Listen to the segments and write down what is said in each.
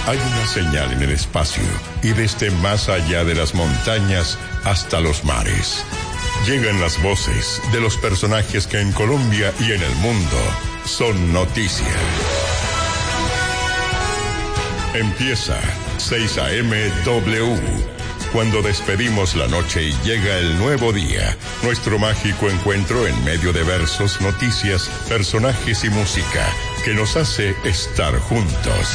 Hay una señal en el espacio y desde más allá de las montañas hasta los mares. Llegan las voces de los personajes que en Colombia y en el mundo son noticia. Empieza 6 a.m. W. Cuando despedimos la noche y llega el nuevo día, nuestro mágico encuentro en medio de versos, noticias, personajes y música que nos hace estar juntos.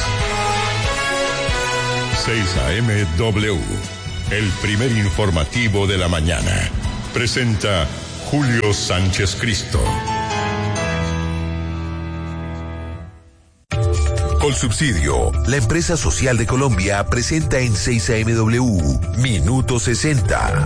6 a.m. W, el primer informativo de la mañana. Presenta Julio Sánchez Cristo. Colsubsidio, la empresa social de Colombia, presenta en 6 a.m.W. Minuto 60.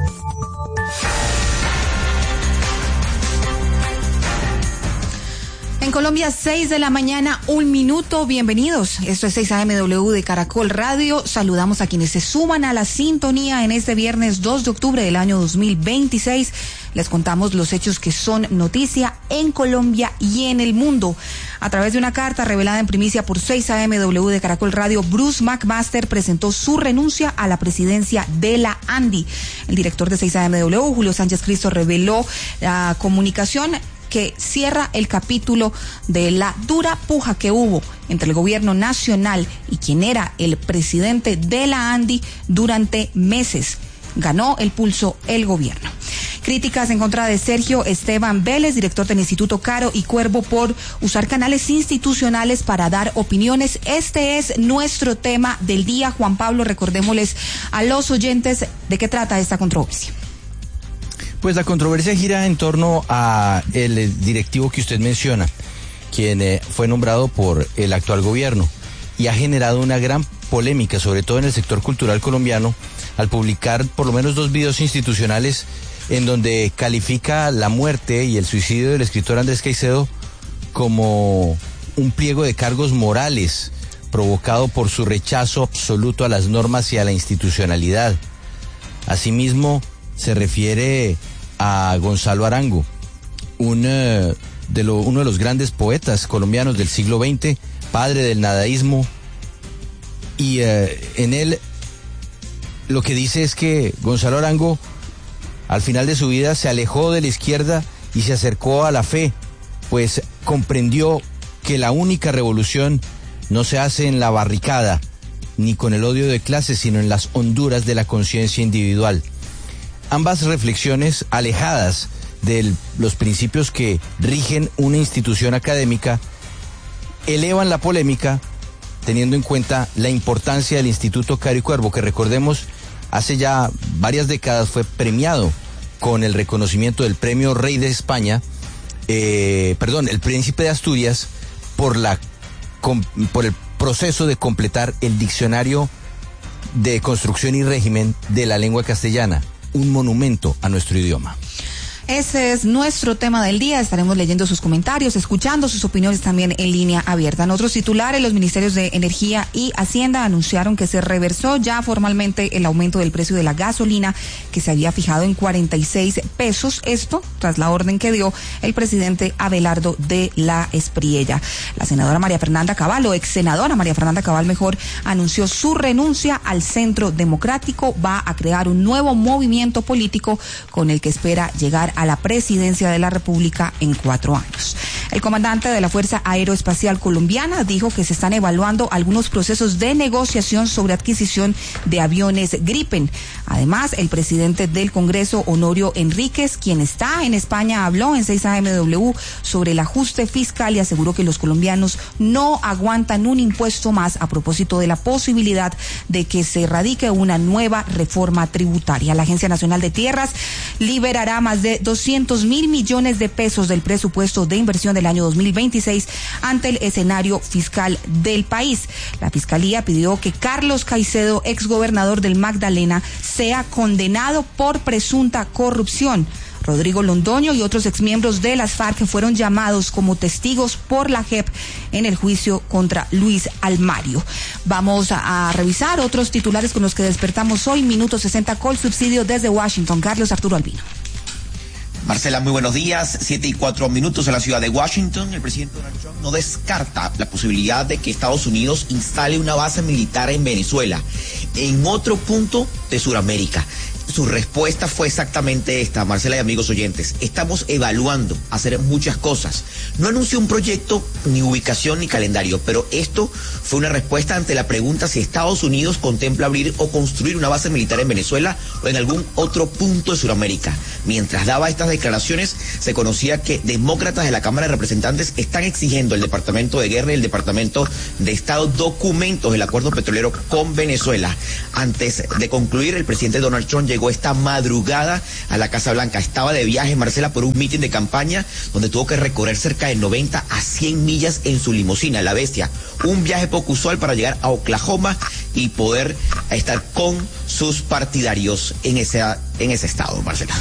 En Colombia, 6 de la mañana, 1 minuto. Bienvenidos. Esto es 6 a.m.W. de Caracol Radio. Saludamos a quienes se suman a la sintonía en este viernes 2 de octubre del año 2026. Les contamos los hechos que son noticia en Colombia y en el mundo. A través de una carta revelada en primicia por 6 a.m.W. de Caracol Radio, Bruce McMaster presentó su renuncia a la presidencia de la ANDI. El director de 6 a.m.W., Julio Sánchez Cristo, reveló la comunicación que cierra el capítulo de la dura puja que hubo entre el gobierno nacional y quien era el presidente de la ANDI durante meses. Ganó el pulso el gobierno. Críticas en contra de Sergio Esteban Vélez, director del Instituto Caro y Cuervo, por usar canales institucionales para dar opiniones. Este es nuestro tema del día. Juan Pablo, recordémosles a los oyentes de qué trata esta controversia. Pues la controversia gira en torno a el directivo que usted menciona, quien fue nombrado por el actual gobierno y ha generado una gran polémica, sobre todo en el sector cultural colombiano, al publicar por lo menos 2 videos institucionales en donde califica la muerte y el suicidio del escritor Andrés Caicedo como un pliego de cargos morales provocado por su rechazo absoluto a las normas y a la institucionalidad. Asimismo, se refiere a Gonzalo Arango, uno de los grandes poetas colombianos del siglo XX, padre del nadaísmo, y en él lo que dice es que Gonzalo Arango al final de su vida se alejó de la izquierda y se acercó a la fe, pues comprendió que la única revolución no se hace en la barricada, ni con el odio de clase, sino en las honduras de la conciencia individual. Ambas reflexiones, alejadas de los principios que rigen una institución académica, elevan la polémica, teniendo en cuenta la importancia del Instituto Caro y Cuervo, que recordemos, hace ya varias décadas fue premiado con el reconocimiento del Premio Rey de España, el Príncipe de Asturias, por el proceso de completar el diccionario de construcción y régimen de la lengua castellana, un monumento a nuestro idioma. Ese es nuestro tema del día. Estaremos leyendo sus comentarios, escuchando sus opiniones también en línea abierta. En otros titulares, los ministerios de Energía y Hacienda anunciaron que se reversó ya formalmente el aumento del precio de la gasolina, que se había fijado en 46 pesos. Esto tras la orden que dio el presidente Abelardo de la Espriella. La senadora María Fernanda Cabal, o ex senadora María Fernanda Cabal mejor, anunció su renuncia al Centro Democrático. Va a crear un nuevo movimiento político con el que espera llegar a la presidencia de la República en 4 años. El comandante de la Fuerza Aeroespacial Colombiana dijo que se están evaluando algunos procesos de negociación sobre adquisición de aviones Gripen. Además, el presidente del Congreso, Honorio Enríquez, quien está en España, habló en 6 a.m.W. sobre el ajuste fiscal y aseguró que los colombianos no aguantan un impuesto más a propósito de la posibilidad de que se radique una nueva reforma tributaria. La Agencia Nacional de Tierras liberará más de 200.000 millones de pesos del presupuesto de inversión del año 2026 ante el escenario fiscal del país. La Fiscalía pidió que Carlos Caicedo, exgobernador del Magdalena, sea condenado por presunta corrupción. Rodrigo Londoño y otros exmiembros de las FARC fueron llamados como testigos por la JEP en el juicio contra Luis Almario. Vamos a revisar otros titulares con los que despertamos hoy. Minuto 60, Colsubsidio desde Washington. Carlos Arturo Albino. Marcela, muy buenos días. 7:04 en la ciudad de Washington. El presidente Donald Trump no descarta la posibilidad de que Estados Unidos instale una base militar en Venezuela, en otro punto de Sudamérica. Su respuesta fue exactamente esta, Marcela y amigos oyentes. Estamos evaluando hacer muchas cosas. No anunció un proyecto, ni ubicación, ni calendario, pero esto fue una respuesta ante la pregunta si Estados Unidos contempla abrir o construir una base militar en Venezuela o en algún otro punto de Sudamérica. Mientras daba estas declaraciones, se conocía que demócratas de la Cámara de Representantes están exigiendo al Departamento de Guerra y el Departamento de Estado documentos del acuerdo petrolero con Venezuela. Antes de concluir, el presidente Donald Trump llegó esta madrugada a la Casa Blanca. Estaba de viaje, Marcela, por un mitin de campaña donde tuvo que recorrer cerca de 90 a 100 millas en su limusina, la Bestia. Un viaje poco usual para llegar a Oklahoma y poder estar con sus partidarios en ese estado, Marcela.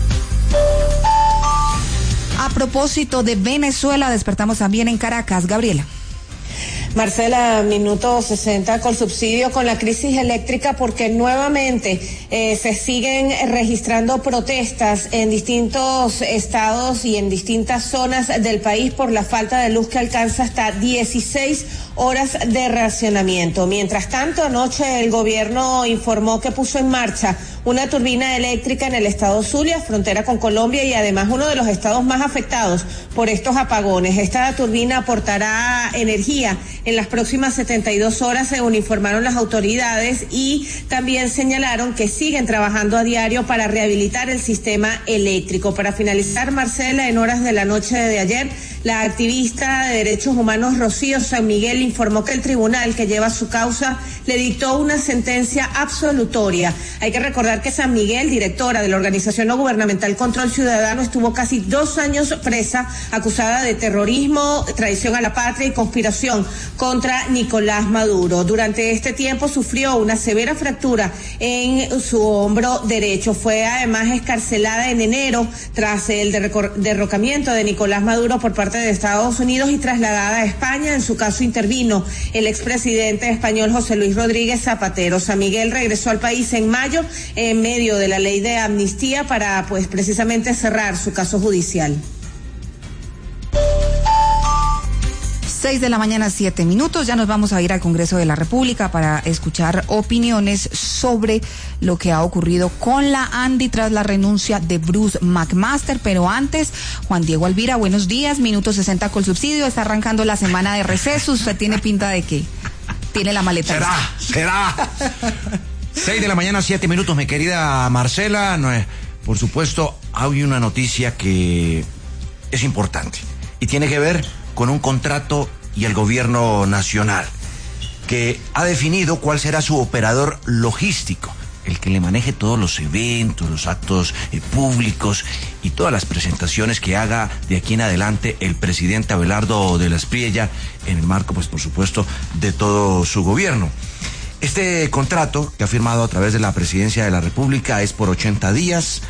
A propósito de Venezuela, despertamos también en Caracas. Gabriela. Marcela, minuto 60 con subsidio con la crisis eléctrica porque nuevamente se siguen registrando protestas en distintos estados y en distintas zonas del país por la falta de luz que alcanza hasta 16 horas de racionamiento. Mientras tanto, anoche el gobierno informó que puso en marcha una turbina eléctrica en el estado Zulia, frontera con Colombia, y además uno de los estados más afectados por estos apagones. Esta turbina aportará energía en las próximas 72 horas, según informaron las autoridades, y también señalaron que siguen trabajando a diario para rehabilitar el sistema eléctrico. Para finalizar, Marcela, en horas de la noche de ayer, la activista de derechos humanos Rocío San Miguel informó que el tribunal que lleva su causa le dictó una sentencia absolutoria. Hay que recordar que San Miguel, directora de la organización no gubernamental Control Ciudadano, estuvo casi 2 años presa, acusada de terrorismo, traición a la patria y conspiración contra Nicolás Maduro. Durante este tiempo sufrió una severa fractura en su hombro derecho. Fue además excarcelada en enero tras el derrocamiento de Nicolás Maduro por parte de Estados Unidos y trasladada a España. En su caso intervino el expresidente español José Luis Rodríguez Zapatero. San Miguel regresó al país en mayo en medio de la ley de amnistía para, pues, precisamente cerrar su caso judicial. 6 de la mañana, 7 minutos. Ya nos vamos a ir al Congreso de la República para escuchar opiniones sobre lo que ha ocurrido con la Andy tras la renuncia de Bruce McMaster. Pero antes, Juan Diego Alvira, buenos días. Minuto 60 con subsidio. Está arrancando la semana de receso. ¿Usted tiene pinta de qué? Tiene la maleta. Será. 6 de la mañana, 7 minutos, mi querida Marcela. Por supuesto, hay una noticia que es importante y tiene que ver con un contrato y el gobierno nacional, que ha definido cuál será su operador logístico, el que le maneje todos los eventos, los actos públicos y todas las presentaciones que haga de aquí en adelante el presidente Abelardo de la Espriella en el marco, pues por supuesto, de todo su gobierno. Este contrato, que ha firmado a través de la Presidencia de la República, es por 80 días,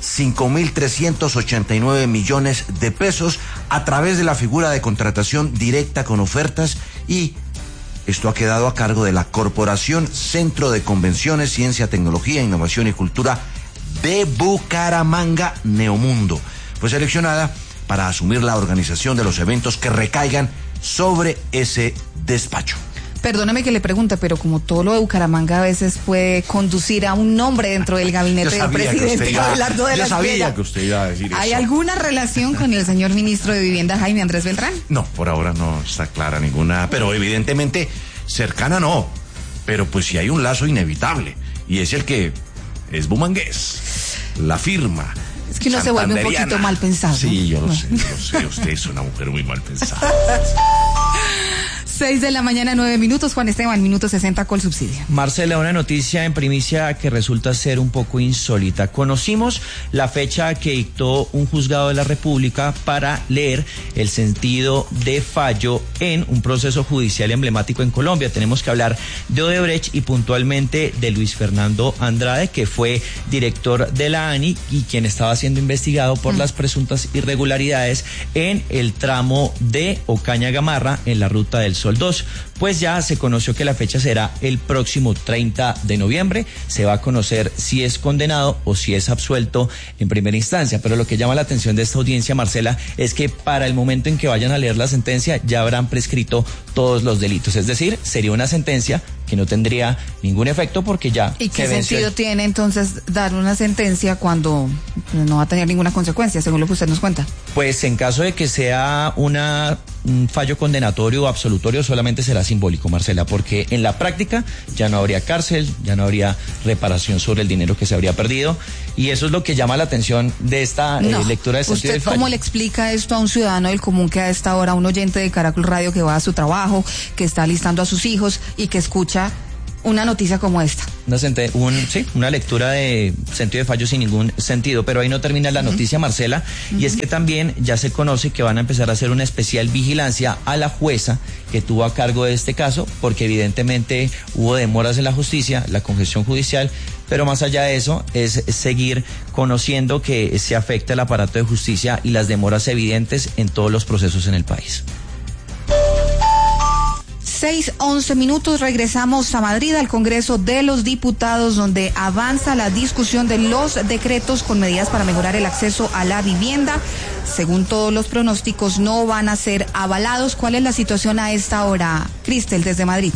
5.389 millones de pesos a través de la figura de contratación directa con ofertas, y esto ha quedado a cargo de la Corporación Centro de Convenciones, Ciencia, Tecnología, Innovación y Cultura de Bucaramanga, Neomundo. Fue seleccionada para asumir la organización de los eventos que recaigan sobre ese despacho. Perdóneme que le pregunte, pero como todo lo de Bucaramanga a veces puede conducir a un nombre dentro del gabinete del presidente Abelardo de la Espriella. Yo sabía que usted iba a decir eso. ¿Hay alguna relación con el señor ministro de Vivienda, Jaime Andrés Beltrán? No, por ahora no está clara ninguna, pero evidentemente cercana no. Pero pues sí hay un lazo inevitable, y es el que es bumangués, la firma. Es que uno se vuelve un poquito mal pensado. Sí, yo lo sé. Usted es una mujer muy mal pensada. 6 de la mañana, 9 minutos. Juan Esteban, minuto 60 con subsidio. Marcela, una noticia en primicia que resulta ser un poco insólita. Conocimos la fecha que dictó un juzgado de la República para leer el sentido de fallo en un proceso judicial emblemático en Colombia. Tenemos que hablar de Odebrecht y puntualmente de Luis Fernando Andrade, que fue director de la ANI y quien estaba siendo investigado por las presuntas irregularidades en el tramo de Ocaña Gamarra en la Ruta del Sol al 2, pues ya se conoció que la fecha será el próximo 30 de noviembre. Se va a conocer si es condenado o si es absuelto en primera instancia. Pero lo que llama la atención de esta audiencia, Marcela, es que para el momento en que vayan a leer la sentencia ya habrán prescrito todos los delitos. Es decir, sería una sentencia que no tendría ningún efecto porque ya... ¿Y qué sentido tiene entonces dar una sentencia cuando no va a tener ninguna consecuencia, según lo que usted nos cuenta? Pues en caso de que sea un fallo condenatorio o absolutorio, solamente será simbólico, Marcela, porque en la práctica ya no habría cárcel, ya no habría reparación sobre el dinero que se habría perdido, y eso es lo que llama la atención de esta lectura de sentido del fallo. ¿Usted cómo le explica esto a un ciudadano del común que a esta hora, un oyente de Caracol Radio que va a su trabajo, que está alistando a sus hijos y que escucha una noticia como esta? Una lectura de sentido de fallo sin ningún sentido, pero ahí no termina la noticia, Marcela, y es que también ya se conoce que van a empezar a hacer una especial vigilancia a la jueza que tuvo a cargo de este caso, porque evidentemente hubo demoras en la justicia, la congestión judicial, pero más allá de eso es seguir conociendo que se afecta el aparato de justicia y las demoras evidentes en todos los procesos en el país. 6:11, regresamos a Madrid, al Congreso de los Diputados, donde avanza la discusión de los decretos con medidas para mejorar el acceso a la vivienda. Según todos los pronósticos, no van a ser avalados. ¿Cuál es la situación a esta hora, Cristel, desde Madrid?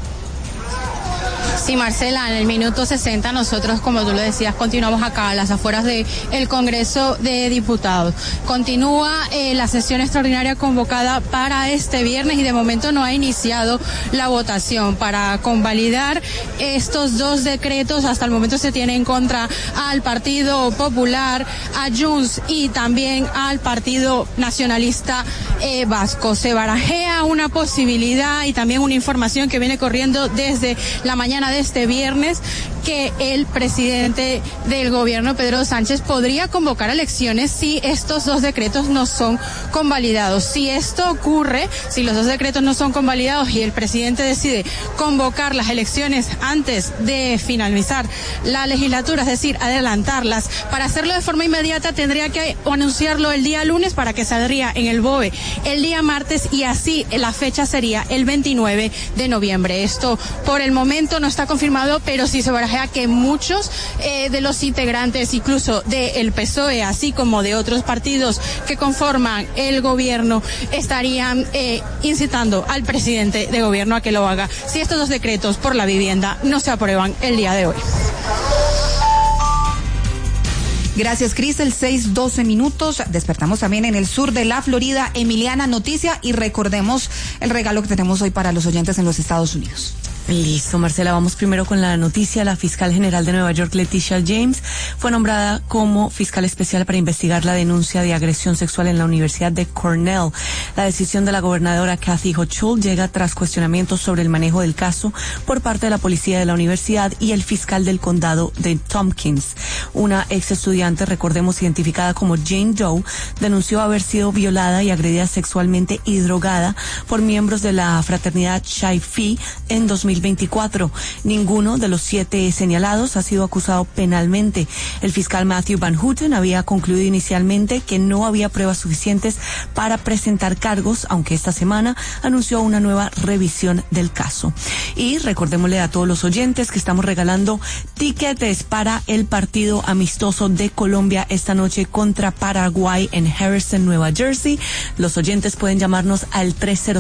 Sí, Marcela, en el minuto 60 nosotros, como tú lo decías, continuamos acá a las afueras del Congreso de Diputados. Continúa la sesión extraordinaria convocada para este viernes y de momento no ha iniciado la votación para convalidar estos dos decretos. Hasta el momento se tiene en contra al Partido Popular, a Junts y también al Partido Nacionalista Vasco. Se barajea una posibilidad y también una información que viene corriendo desde la mañana de este viernes, que el presidente del gobierno, Pedro Sánchez, podría convocar elecciones si estos dos decretos no son convalidados. Si esto ocurre, si los dos decretos no son convalidados y el presidente decide convocar las elecciones antes de finalizar la legislatura, es decir, adelantarlas, para hacerlo de forma inmediata tendría que anunciarlo el día lunes para que saldría en el BOE el día martes y así la fecha sería el 29 de noviembre. Esto por el momento no está confirmado, pero sí se barajea que muchos de los integrantes, incluso del PSOE, así como de otros partidos que conforman el gobierno, estarían incitando al presidente de gobierno a que lo haga si estos dos decretos por la vivienda no se aprueban el día de hoy. Gracias, Cristel. 6:12. Despertamos también en el sur de la Florida. Emiliana, noticia, y recordemos el regalo que tenemos hoy para los oyentes en los Estados Unidos. Listo, Marcela, vamos primero con la noticia. La fiscal general de Nueva York, Leticia James, fue nombrada como fiscal especial para investigar la denuncia de agresión sexual en la Universidad de Cornell. La decisión de la gobernadora Kathy Hochul llega tras cuestionamientos sobre el manejo del caso por parte de la policía de la universidad y el fiscal del condado de Tompkins. Una ex estudiante, recordemos, identificada como Jane Doe, denunció haber sido violada y agredida sexualmente y drogada por miembros de la fraternidad Chi Phi en 2024. Ninguno de los 7 señalados ha sido acusado penalmente. El fiscal Matthew Van Houten había concluido inicialmente que no había pruebas suficientes para presentar cargos, aunque esta semana anunció una nueva revisión del caso. Y recordémosle a todos los oyentes que estamos regalando tiquetes para el partido amistoso de Colombia esta noche contra Paraguay en Harrison, Nueva Jersey. Los oyentes pueden llamarnos al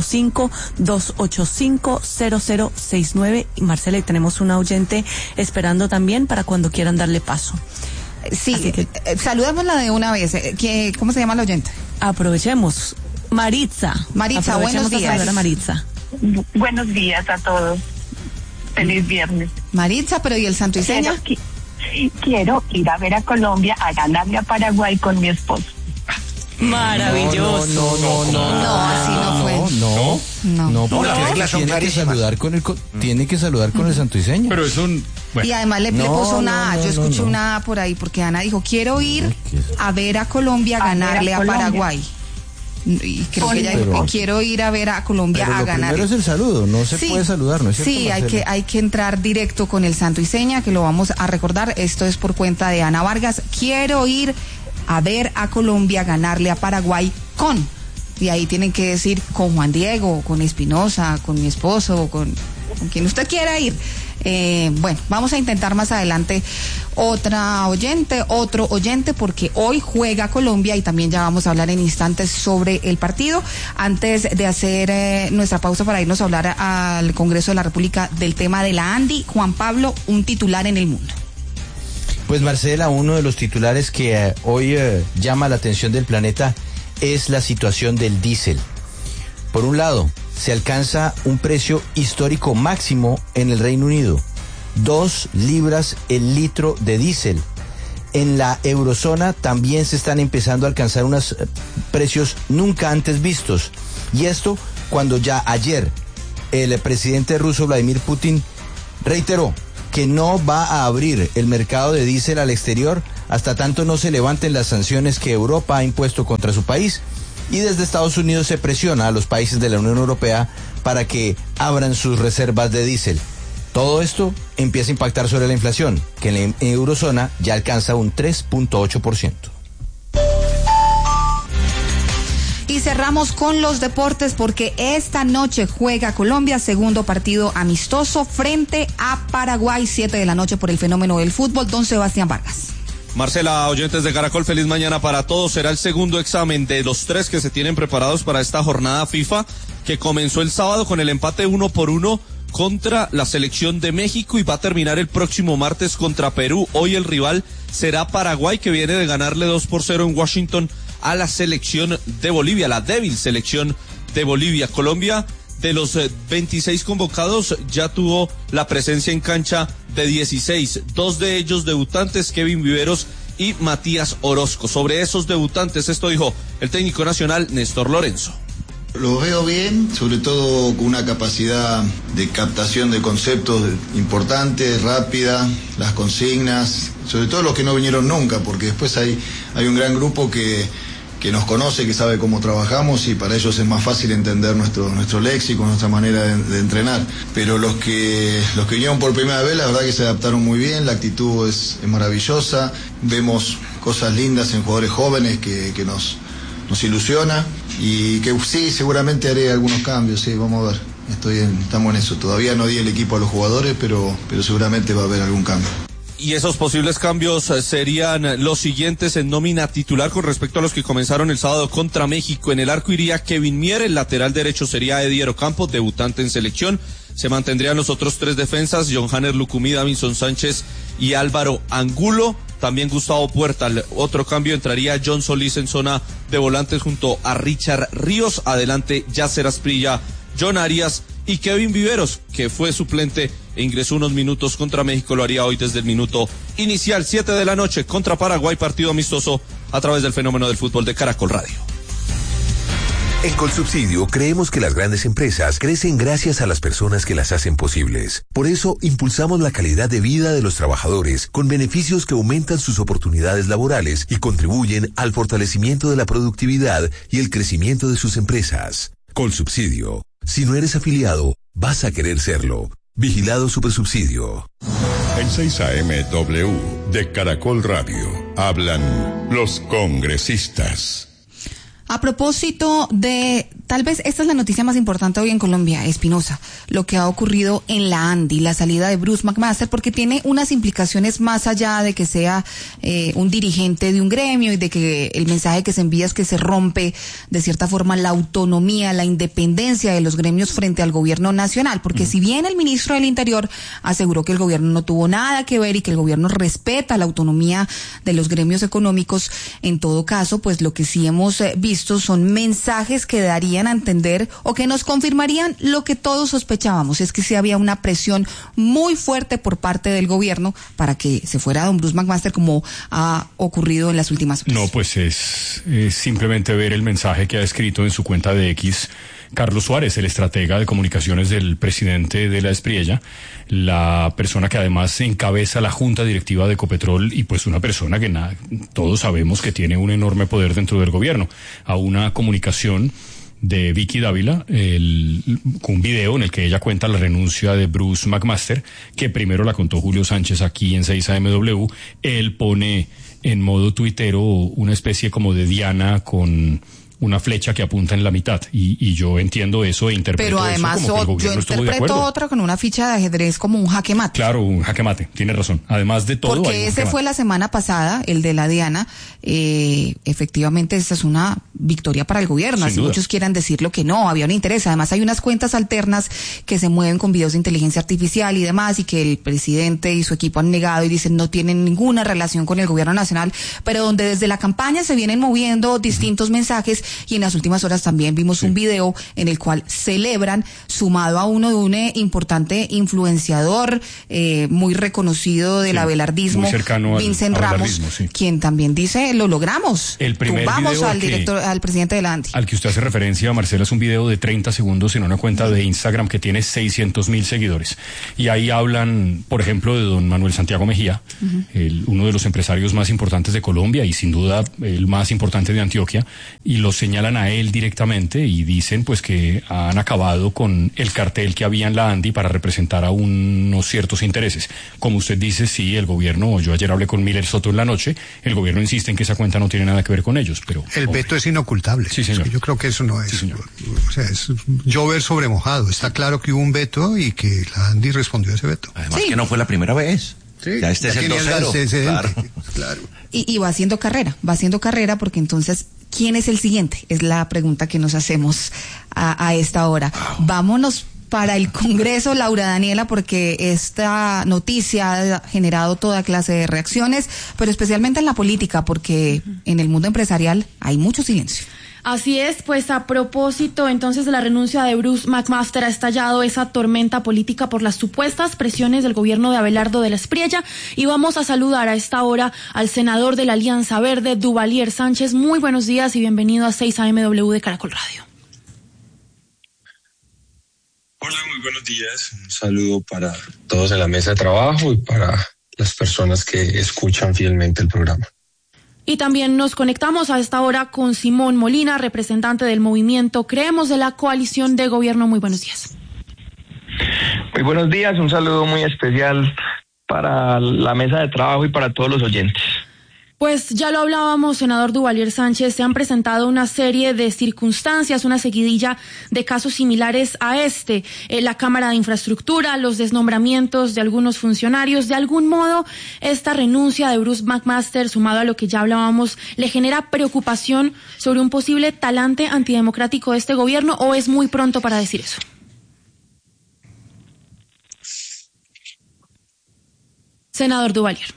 305-285-0069. Y Marcela, y tenemos un oyente esperando también para cuando quieran darle paso. Sí, saludémosla de una vez. ¿Cómo se llama la oyente? Aprovechemos. Maritza, buenos días. A Maritza. Buenos días a todos. Feliz viernes. Maritza, pero ¿y el santo y seña? Quiero ir a ver a Colombia a ganarle a Paraguay con mi esposo. Maravilloso. No, así no fue. No, porque tiene que saludar con el santo y seña. Pero es un... Bueno. Y además le puso una A, yo escuché una A por ahí, porque Ana dijo, quiero ir a ver a Colombia, ganarle a Paraguay. Y creo que ella dijo, quiero ir a ver a Colombia a ganar. Primero es el saludo, no se puede saludar, ¿no es cierto? Sí, hay que entrar directo con el santo y seña, que lo vamos a recordar. Esto es por cuenta de Ana Vargas. Quiero ir a ver a Colombia ganarle a Paraguay con Y ahí tienen que decir con Juan Diego, con Espinosa, con mi esposo, con quien usted quiera ir. Bueno, vamos a intentar más adelante otro oyente, porque hoy juega Colombia y también ya vamos a hablar en instantes sobre el partido. Antes de hacer nuestra pausa para irnos a hablar al Congreso de la República del tema de la ANDI, Juan Pablo, un titular en el mundo. Pues Marcela, uno de los titulares que hoy llama la atención del planeta es la situación del diésel. Por un lado, se alcanza un precio histórico máximo en el Reino Unido, 2 libras el litro de diésel. En la eurozona también se están empezando a alcanzar unos precios nunca antes vistos. Y esto cuando ya ayer el presidente ruso Vladimir Putin reiteró que no va a abrir el mercado de diésel al exterior hasta tanto no se levanten las sanciones que Europa ha impuesto contra su país. Y desde Estados Unidos se presiona a los países de la Unión Europea para que abran sus reservas de diésel. Todo esto empieza a impactar sobre la inflación, que en la eurozona ya alcanza un 3.8%. Y cerramos con los deportes porque esta noche juega Colombia, segundo partido amistoso frente a Paraguay, 7 de la noche por el fenómeno del fútbol. Don Sebastián Vargas. Marcela, oyentes de Caracol, feliz mañana para todos. Será el segundo examen de los 3 que se tienen preparados para esta jornada FIFA, que comenzó el sábado con el empate 1-1 contra la selección de México y va a terminar el próximo martes contra Perú. Hoy el rival será Paraguay, que viene de ganarle 2-0 en Washington a la selección de Bolivia, la débil selección de Bolivia. Colombia, de los 26 convocados, ya tuvo la presencia en cancha de 16, 2 de ellos debutantes, Kevin Viveros y Matías Orozco. Sobre esos debutantes, esto dijo el técnico nacional Néstor Lorenzo. Lo veo bien, sobre todo con una capacidad de captación de conceptos importantes, rápida, las consignas, sobre todo los que no vinieron nunca, porque después hay un gran grupo que nos conoce, que sabe cómo trabajamos y para ellos es más fácil entender nuestro léxico, nuestra manera de entrenar. Pero los que vinieron por primera vez, la verdad que se adaptaron muy bien, la actitud es maravillosa, vemos cosas lindas en jugadores jóvenes que nos ilusiona y que sí, seguramente haré algunos cambios, sí, vamos a ver. Estamos en eso, todavía no di el equipo a los jugadores, pero seguramente va a haber algún cambio. Y esos posibles cambios serían los siguientes en nómina titular con respecto a los que comenzaron el sábado contra México. En el arco iría Kevin Mier, el lateral derecho sería Edier Ocampo, debutante en selección. Se mantendrían los otros 3 defensas, John Hanner Lucumí, Davinson Sánchez y Álvaro Angulo. También Gustavo Puerta. El otro cambio, entraría John Solís en zona de volantes junto a Richard Ríos. Adelante Yasser Asprilla, John Arias y Kevin Viveros, que fue suplente e ingresó unos minutos contra México. Lo haría hoy desde el minuto inicial, 7 de la noche contra Paraguay, partido amistoso a través del fenómeno del fútbol de Caracol Radio. En Colsubsidio creemos que las grandes empresas crecen gracias a las personas que las hacen posibles. Por eso impulsamos la calidad de vida de los trabajadores con beneficios que aumentan sus oportunidades laborales y contribuyen al fortalecimiento de la productividad y el crecimiento de sus empresas. Colsubsidio. Si no eres afiliado, vas a querer serlo. Vigilado Supersubsidio. En 6 AM de Caracol Radio hablan los congresistas. A propósito de, tal vez esta es la noticia más importante hoy en Colombia, Espinosa, lo que ha ocurrido en la ANDI, la salida de Bruce McMaster, porque tiene unas implicaciones más allá de que sea un dirigente de un gremio y de que el mensaje que se envía es que se rompe de cierta forma la autonomía, la independencia de los gremios frente al gobierno nacional, porque si bien el ministro del Interior aseguró que el gobierno no tuvo nada que ver y que el gobierno respeta la autonomía de los gremios económicos, en todo caso, pues lo que sí hemos visto son mensajes que darían a entender o que nos confirmarían lo que todos sospechábamos, es que sí había una presión muy fuerte por parte del gobierno para que se fuera don Bruce McMaster, como ha ocurrido en las últimas horas. No, pues es simplemente ver el mensaje que ha escrito en su cuenta de X Carlos Suárez, el estratega de comunicaciones del presidente de la Espriella, la persona que además encabeza la junta directiva de Ecopetrol y pues una persona que todos sabemos que tiene un enorme poder dentro del gobierno, a una comunicación de Vicky Dávila, con un video en el que ella cuenta la renuncia de Bruce McMaster, que primero la contó Julio Sánchez aquí en 6AMW. Él pone en modo tuitero una especie como de diana con una flecha que apunta en la mitad. Y yo entiendo eso e interpreto pero además eso como que el gobierno yo estuvo de interpreto acuerdo. otra con una ficha de ajedrez como un jaque mate. Claro, un jaque mate, tiene razón. Además de todo, porque ese fue la semana pasada, el de la Diana. Efectivamente, esa es una victoria para el gobierno, así muchos quieran decirlo que no, había un interés. Además hay unas cuentas alternas que se mueven con videos de inteligencia artificial y demás, y que el presidente y su equipo han negado y dicen no tienen ninguna relación con el gobierno nacional, pero donde desde la campaña se vienen moviendo distintos mensajes, y en las últimas horas también vimos un video en el cual celebran, sumado a uno de un importante influenciador muy reconocido del abelardismo, muy cercano Vincent Ramos, quien también dice lo logramos, el primer tumbamos video al presidente de la ANDI. Al que usted hace referencia, Marcela, es un video de 30 segundos en una cuenta de Instagram que tiene 600,000 seguidores. Y ahí hablan, por ejemplo, de don Manuel Santiago Mejía, uno de los empresarios más importantes de Colombia y sin duda el más importante de Antioquia, y lo señalan a él directamente y dicen pues que han acabado con el cartel que había en la ANDI para representar a unos ciertos intereses. Como usted dice, sí, el gobierno, yo ayer hablé con Miller Soto en la noche, el gobierno insiste en que esa cuenta no tiene nada que ver con ellos, pero... El veto es inocultable. Sí, señor. Yo creo que eso no es. Sí, señor. O sea, es llover sobre mojado. Está claro que hubo un veto y que la ANDI respondió a ese veto. Además que no fue la primera vez. Sí, ya este es el 2-0. Claro. Y va haciendo carrera, porque entonces, ¿quién es el siguiente? Es la pregunta que nos hacemos a esta hora. Vámonos para el Congreso, Laura Daniela, porque esta noticia ha generado toda clase de reacciones, pero especialmente en la política, porque en el mundo empresarial hay mucho silencio. Así es, pues a propósito entonces de la renuncia de Bruce McMaster, ha estallado esa tormenta política por las supuestas presiones del gobierno de Abelardo de la Espriella, y vamos a saludar a esta hora al senador de la Alianza Verde, Duvalier Sánchez. Muy buenos días y bienvenido a 6 AMW de Caracol Radio. Hola, muy buenos días. Un saludo para todos en la mesa de trabajo y para las personas que escuchan fielmente el programa. Y también nos conectamos a esta hora con Simón Molina, representante del movimiento Creemos de la coalición de gobierno. Muy buenos días. Muy buenos días, un saludo muy especial para la mesa de trabajo y para todos los oyentes. Pues ya lo hablábamos, senador Duvalier Sánchez, se han presentado una serie de circunstancias, una seguidilla de casos similares a este. La Cámara de Infraestructura, los desnombramientos de algunos funcionarios. De algún modo, esta renuncia de Bruce McMaster, sumado a lo que ya hablábamos, ¿le genera preocupación sobre un posible talante antidemocrático de este gobierno, o es muy pronto para decir eso? Senador Duvalier.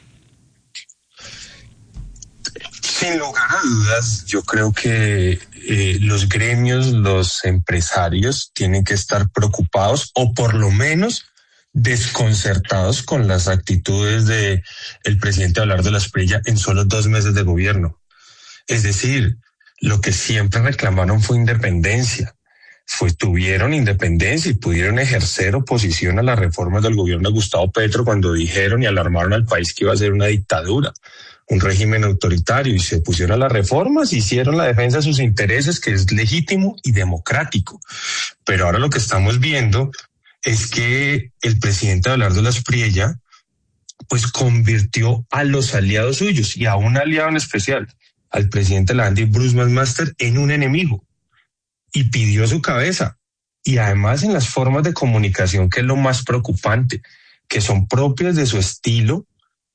Sin lugar a dudas, yo creo que los gremios, los empresarios tienen que estar preocupados o por lo menos desconcertados con las actitudes de el presidente Abelardo de la Espriella en solo 2 meses de gobierno. Es decir, lo que siempre reclamaron fue independencia. Tuvieron independencia y pudieron ejercer oposición a las reformas del gobierno de Gustavo Petro cuando dijeron y alarmaron al país que iba a ser una dictadura, un régimen autoritario, y se pusieron a las reformas, hicieron la defensa de sus intereses, que es legítimo y democrático. Pero ahora lo que estamos viendo es que el presidente Abelardo de la Espriella pues convirtió a los aliados suyos y a un aliado en especial, al presidente de la ANDI, Bruce McMaster, en un enemigo, y pidió su cabeza. Y además en las formas de comunicación, que es lo más preocupante, que son propias de su estilo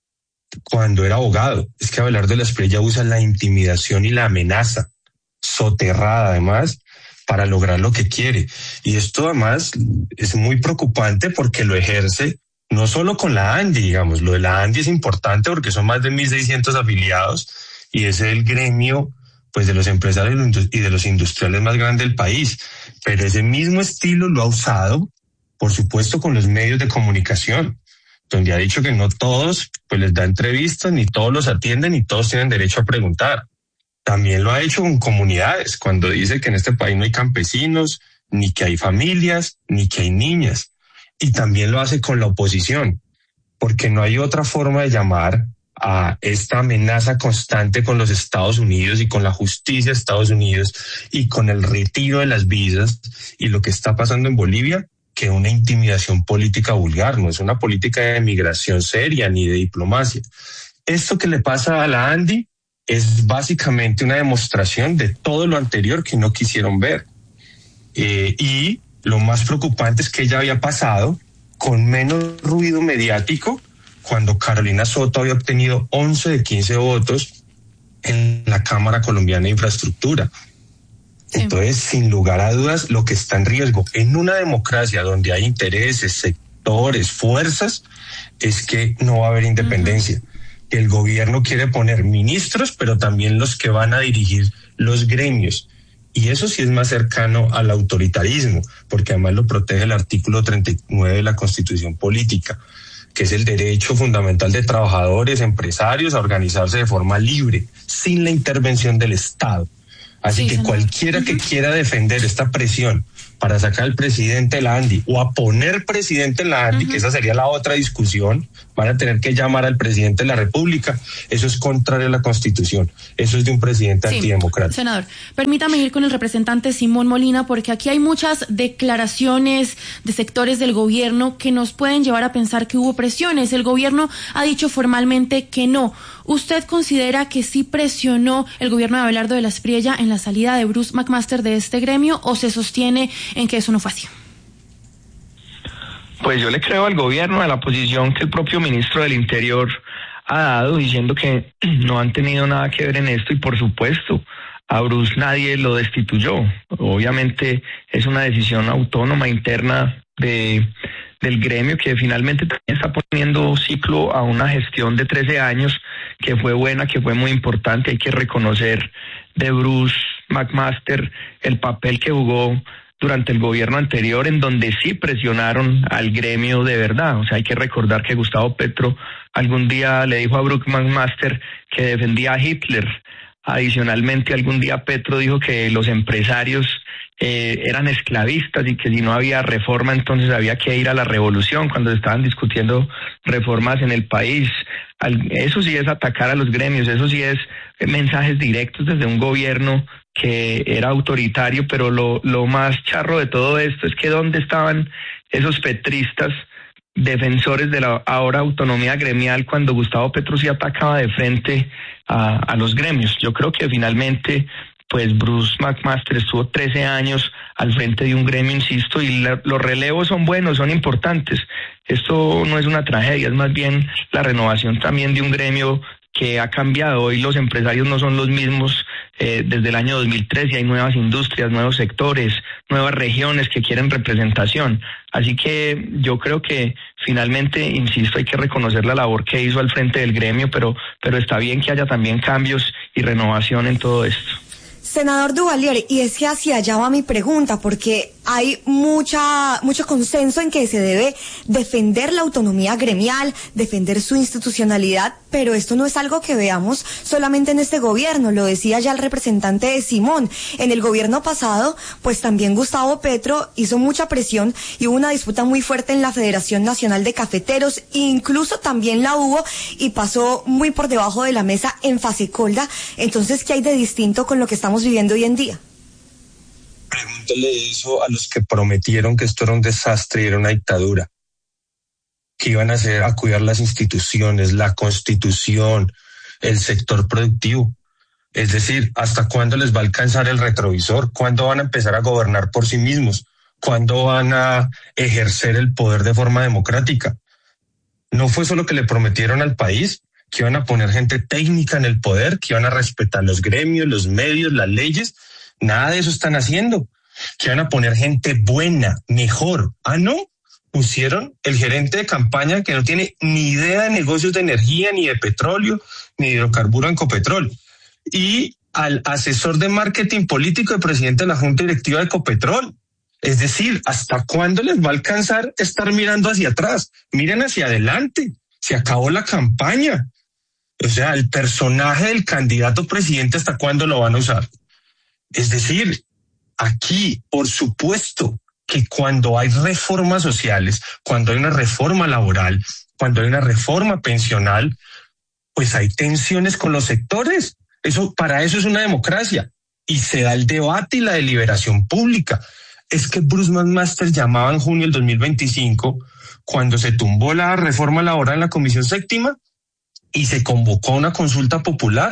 cuando era abogado. Es que Abelardo de la Espriella usa la intimidación y la amenaza, soterrada además, para lograr lo que quiere. Y esto además es muy preocupante porque lo ejerce no solo con la ANDI, digamos. Lo de la ANDI es importante porque son más de 1.600 afiliados y es el gremio pues de los empresarios y de los industriales más grande del país. Pero ese mismo estilo lo ha usado, por supuesto, con los medios de comunicación, donde ha dicho que no todos pues les da entrevistas, ni todos los atienden, ni todos tienen derecho a preguntar. También lo ha hecho con comunidades, cuando dice que en este país no hay campesinos, ni que hay familias, ni que hay niñas. Y también lo hace con la oposición, porque no hay otra forma de llamar a esta amenaza constante con los Estados Unidos y con la justicia de Estados Unidos y con el retiro de las visas y lo que está pasando en Bolivia, que una intimidación política vulgar. No es una política de migración seria ni de diplomacia. Esto que le pasa a la ANDI es básicamente una demostración de todo lo anterior que no quisieron ver. Y lo más preocupante es que ella había pasado con menos ruido mediático cuando Carolina Soto había obtenido 11 de 15 votos en la Cámara Colombiana de Infraestructura. Sí. Entonces, sin lugar a dudas, lo que está en riesgo en una democracia donde hay intereses, sectores, fuerzas, es que no va a haber independencia. El gobierno quiere poner ministros, pero también los que van a dirigir los gremios. Y eso sí es más cercano al autoritarismo, porque además lo protege el artículo 39 de la Constitución Política, que es el derecho fundamental de trabajadores, empresarios a organizarse de forma libre, sin la intervención del Estado. Así que cualquiera que quiera defender esta presión para sacar al presidente de la ANDI o a poner presidente en la ANDI, que esa sería la otra discusión, van a tener que llamar al presidente de la República. Eso es contrario a la Constitución. Eso es de un presidente antidemocrático. Senador, permítame ir con el representante Simón Molina, porque aquí hay muchas declaraciones de sectores del gobierno que nos pueden llevar a pensar que hubo presiones. El gobierno ha dicho formalmente que no. ¿Usted considera que sí presionó el gobierno de Abelardo de la Espriella en la salida de Bruce McMaster de este gremio, o se sostiene en que eso no fue así? Pues yo le creo al gobierno, a la posición que el propio ministro del Interior ha dado, diciendo que no han tenido nada que ver en esto, y por supuesto, a Bruce nadie lo destituyó. Obviamente es una decisión autónoma interna del gremio, que finalmente también está poniendo ciclo a una gestión de 13 años que fue buena, que fue muy importante. Hay que reconocer de Bruce McMaster el papel que jugó durante el gobierno anterior, en donde sí presionaron al gremio de verdad. O sea, hay que recordar que Gustavo Petro algún día le dijo a Bruce McMaster que defendía a Hitler. Adicionalmente, algún día Petro dijo que los empresarios eran esclavistas y que si no había reforma, entonces había que ir a la revolución, cuando se estaban discutiendo reformas en el país. Eso sí es atacar a los gremios, eso sí es mensajes directos desde un gobierno que era autoritario. Pero lo más charro de todo esto es que ¿dónde estaban esos petristas defensores de la ahora autonomía gremial cuando Gustavo Petro sí atacaba de frente a los gremios? Yo creo que finalmente pues Bruce McMaster estuvo 13 años al frente de un gremio, insisto, y los relevos son buenos, son importantes. Esto no es una tragedia, es más bien la renovación también de un gremio que ha cambiado. Hoy los empresarios no son los mismos desde el año 2013, hay nuevas industrias, nuevos sectores, nuevas regiones que quieren representación. Así que yo creo que finalmente, insisto, hay que reconocer la labor que hizo al frente del gremio, pero está bien que haya también cambios y renovación en todo esto. Senador Duvalier, y es que hacia allá va mi pregunta, porque hay mucho consenso en que se debe defender la autonomía gremial, defender su institucionalidad, pero esto no es algo que veamos solamente en este gobierno. Lo decía ya el representante de Simón. En el gobierno pasado, pues también Gustavo Petro hizo mucha presión y hubo una disputa muy fuerte en la Federación Nacional de Cafeteros, incluso también la hubo y pasó muy por debajo de la mesa en Fasecolda. Entonces, ¿qué hay de distinto con lo que estamos viviendo hoy en día? Pregúntele eso a los que prometieron que esto era un desastre y era una dictadura, que iban a cuidar las instituciones, la Constitución, el sector productivo. Es decir, ¿hasta cuándo les va a alcanzar el retrovisor? ¿Cuándo van a empezar a gobernar por sí mismos? ¿Cuándo van a ejercer el poder de forma democrática? No fue solo que le prometieron al país que iban a poner gente técnica en el poder, que iban a respetar los gremios, los medios, las leyes. Nada de eso están haciendo. Que van a poner gente buena, mejor. Ah, no. Pusieron el gerente de campaña que no tiene ni idea de negocios de energía, ni de petróleo, ni de hidrocarburo en Ecopetrol. Y al asesor de marketing político del presidente de la Junta Directiva de Ecopetrol. Es decir, ¿hasta cuándo les va a alcanzar estar mirando hacia atrás? Miren hacia adelante. Se acabó la campaña. O sea, el personaje del candidato presidente, ¿hasta cuándo lo van a usar? Es decir, aquí, por supuesto, que cuando hay reformas sociales, cuando hay una reforma laboral, cuando hay una reforma pensional, pues hay tensiones con los sectores. Para eso es una democracia. Y se da el debate y la deliberación pública. Es que Bruce McMaster llamaba en junio del 2025, cuando se tumbó la reforma laboral en la Comisión Séptima y se convocó a una consulta popular,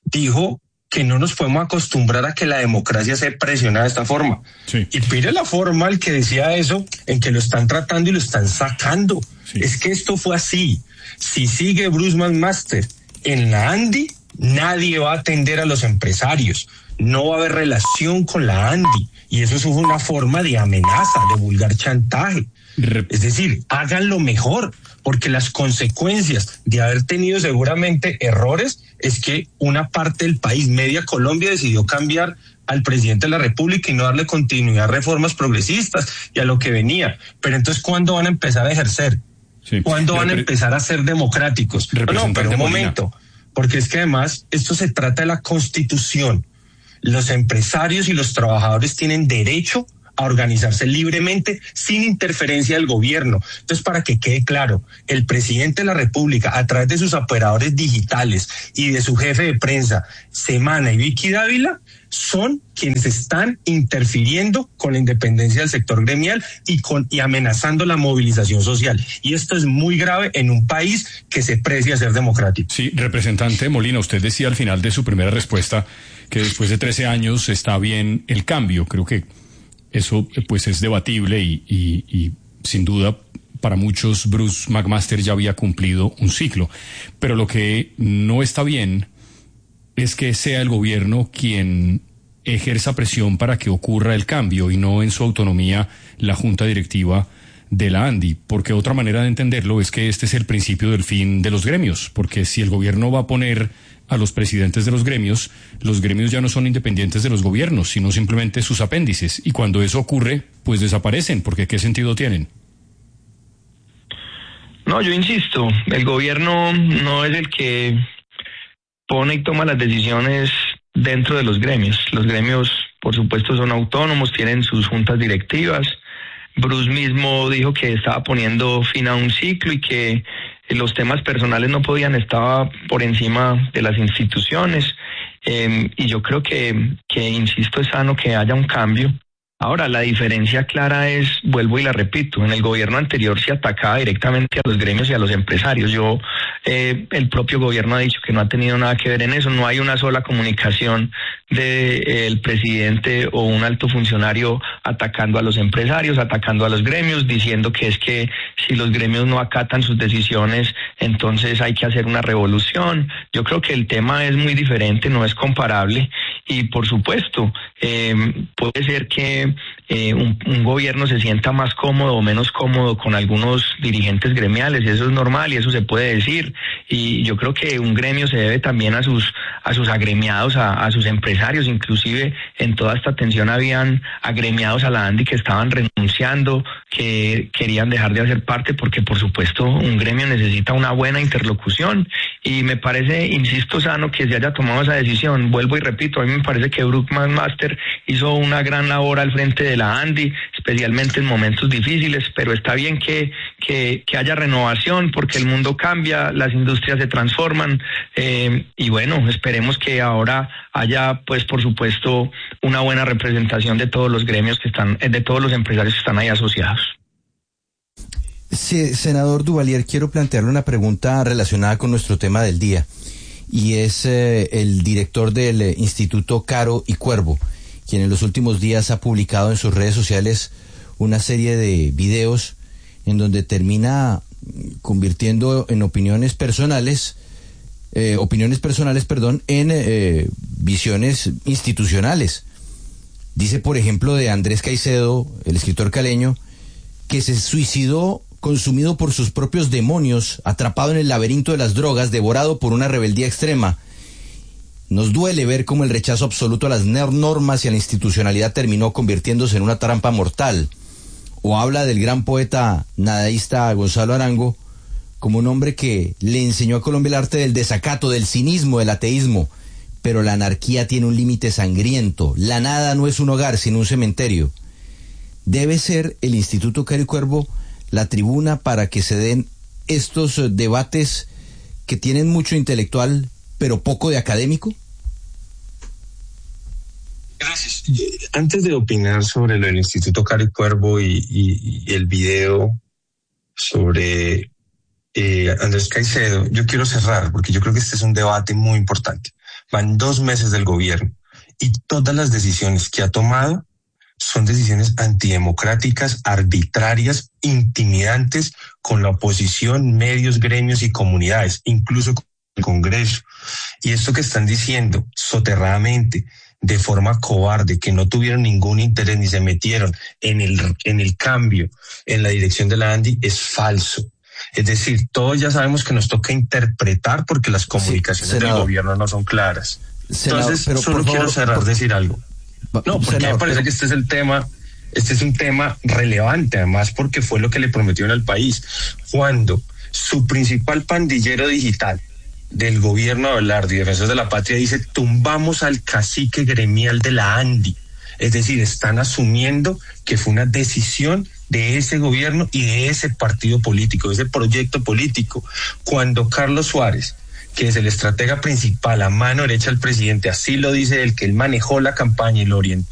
dijo que no nos podemos acostumbrar a que la democracia se presiona de esta forma. Sí. Y mire la forma el que decía eso, en que lo están tratando y lo están sacando. Sí. Es que esto fue así. Si sigue Bruce McMaster en la ANDI, nadie va a atender a los empresarios. No va a haber relación con la ANDI. Y eso es una forma de amenaza, de vulgar chantaje. Es decir, háganlo mejor, porque las consecuencias de haber tenido seguramente errores es que una parte del país, media Colombia, decidió cambiar al presidente de la República y no darle continuidad a reformas progresistas y a lo que venía. Pero entonces, ¿cuándo van a empezar a ejercer? Sí. ¿Cuándo van a empezar a ser democráticos? No, pero un momento, porque es que además esto se trata de la Constitución. Los empresarios y los trabajadores tienen derecho a organizarse libremente sin interferencia del gobierno. Entonces, para que quede claro, el presidente de la República, a través de sus operadores digitales y de su jefe de prensa, Semana y Vicky Dávila, son quienes están interfiriendo con la independencia del sector gremial y amenazando la movilización social. Y esto es muy grave en un país que se precia ser democrático. Sí, representante Molina, usted decía al final de su primera respuesta que después de 13 años está bien el cambio. Creo que eso pues es debatible y sin duda para muchos Bruce McMaster ya había cumplido un ciclo. Pero lo que no está bien es que sea el gobierno quien ejerza presión para que ocurra el cambio y no en su autonomía la junta directiva de la ANDI, porque otra manera de entenderlo es que este es el principio del fin de los gremios, porque si el gobierno va a poner a los presidentes de los gremios ya no son independientes de los gobiernos, sino simplemente sus apéndices, y cuando eso ocurre, pues desaparecen, porque ¿qué sentido tienen? No, yo insisto, el gobierno no es el que pone y toma las decisiones dentro de los gremios. Los gremios, por supuesto, son autónomos, tienen sus juntas directivas. Bruce mismo dijo que estaba poniendo fin a un ciclo y que los temas personales no podían estar por encima de las instituciones. Y yo creo que, insisto, es sano que haya un cambio. Ahora, la diferencia clara es, vuelvo y la repito, en el gobierno anterior se atacaba directamente a los gremios y a los empresarios. El propio gobierno ha dicho que no ha tenido nada que ver en eso. No hay una sola comunicación del presidente o un alto funcionario atacando a los empresarios, atacando a los gremios, diciendo que es que si los gremios no acatan sus decisiones, entonces hay que hacer una revolución. Yo creo que el tema es muy diferente, no es comparable. Y por supuesto, puede ser que un gobierno se sienta más cómodo o menos cómodo con algunos dirigentes gremiales, y eso es normal y eso se puede decir. Y yo creo que un gremio se debe también a sus agremiados, a sus empresarios. Inclusive en toda esta tensión habían agremiados a la ANDI que estaban renunciando, que querían dejar de hacer parte, porque por supuesto un gremio necesita una buena interlocución, y me parece, insisto, sano que se haya tomado esa decisión. Vuelvo y repito, a mí me parece que Bruce McMaster hizo una gran labor al frente de la ANDI, especialmente en momentos difíciles, pero está bien que haya renovación, porque el mundo cambia, las industrias se transforman, y bueno, esperemos que ahora haya, pues por supuesto, una buena representación de todos los gremios que están, de todos los empresarios que están ahí asociados. Sí, senador Duvalier, quiero plantearle una pregunta relacionada con nuestro tema del día, y es el director del Instituto Caro y Cuervo, quien en los últimos días ha publicado en sus redes sociales una serie de videos en donde termina convirtiendo en opiniones personales, en visiones institucionales. Dice, por ejemplo, de Andrés Caicedo, el escritor caleño, que se suicidó consumido por sus propios demonios, atrapado en el laberinto de las drogas, devorado por una rebeldía extrema. Nos duele ver cómo el rechazo absoluto a las normas y a la institucionalidad terminó convirtiéndose en una trampa mortal. O habla del gran poeta nadaísta Gonzalo Arango como un hombre que le enseñó a Colombia el arte del desacato, del cinismo, del ateísmo. Pero la anarquía tiene un límite sangriento. La nada no es un hogar, sino un cementerio. Debe ser el Instituto Caro y Cuervo la tribuna para que se den estos debates que tienen mucho intelectual, pero poco de académico. Gracias. Antes de opinar sobre lo del Instituto Caro y Cuervo y el video sobre Andrés Caicedo, yo quiero cerrar, porque yo creo que este es un debate muy importante. van 2 meses del gobierno y todas las decisiones que ha tomado son decisiones antidemocráticas, arbitrarias, intimidantes con la oposición, medios, gremios y comunidades, incluso con el Congreso. Y esto que están diciendo soterradamente, de forma cobarde, que no tuvieron ningún interés ni se metieron en el cambio, en la dirección de la ANDI, es falso. Es decir, todos ya sabemos que nos toca interpretar porque las comunicaciones del gobierno no son claras. Entonces, pero solo quiero decir algo. No, porque me parece que este es un tema relevante, además porque fue lo que le prometieron al país. Cuando su principal pandillero digital del gobierno de Abelardo y Defensores de la Patria dice: tumbamos al cacique gremial de la ANDI. Es decir, están asumiendo que fue una decisión de ese gobierno y de ese partido político, de ese proyecto político. Cuando Carlos Suárez, que es el estratega principal, a mano derecha del presidente, así lo dice él, que él manejó la campaña y lo orientó